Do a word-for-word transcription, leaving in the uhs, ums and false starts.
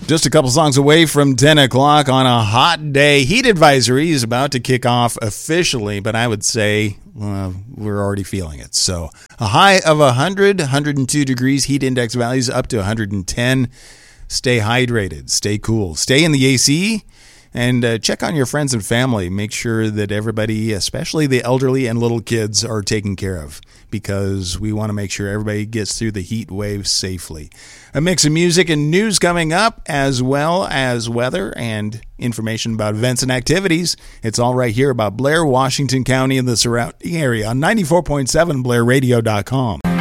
Just a couple songs away from ten o'clock on a hot day. Heat advisory is about to kick off officially, but I would say uh, we're already feeling it. So a high of one hundred, one hundred two degrees, heat index values up to one hundred ten. Stay hydrated, stay cool, stay in the A C, and uh, check on your friends and family. Make sure that everybody, especially the elderly and little kids, are taken care of, because we want to make sure everybody gets through the heat wave safely. A mix of music and news coming up, as well as weather and information about events and activities. It's all right here about Blair, Washington County, and the surrounding area on ninety-four point seven blair radio dot com.